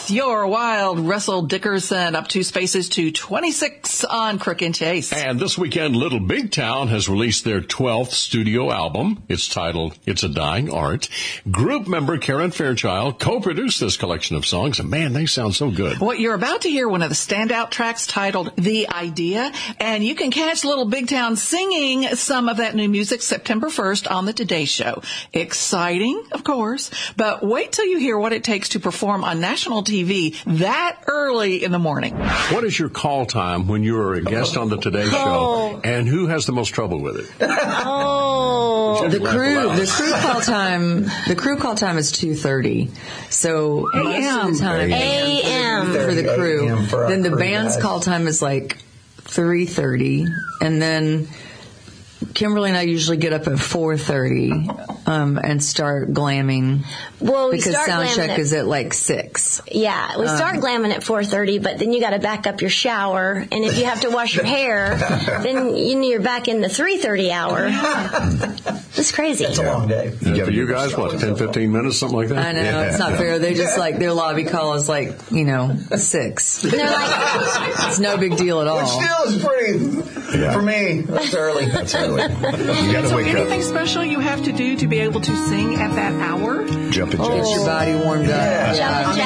with your wild Russell Dickerson, up 2 spaces to 26 on Crook and Chase. And this weekend, Little Big Town has released their 12th studio album. It's titled It's a Dying Art. Group member Karen Fairchild co-produced this collection of songs, and man, they sound so good. What you're about to hear, one of the standout tracks titled The Idea, and you can catch Little Big Town singing some of that new music September 1st on the Today Show. Exciting, of course, but wait till you hear what it takes to perform on national TV that early in the morning. What is your call time when you are a guest on the Today Show, and who has the most trouble with it? The crew call time is 2:30. So most of the time AM for the crew. Then the band's call time is like 3:30, and then Kimberly and I usually get up at 4:30 and start glamming. Well, because sound check is at like 6. Yeah, we start glamming at 4:30, but then you got to back up your shower, and if you have to wash your hair, then you're back in the 3:30 hour. It's crazy. It's a long day. For you guys, what, 10, 15 minutes, something like that? I know, it's not fair. They just like, their lobby call is like, 6. And they're like, it's no big deal at all. Which still is pretty, for me, that's early. That's early. You got to wake up. Anything special you have to do to be able to sing at that hour? Jump and Get your body warmed up. Yeah. Jump and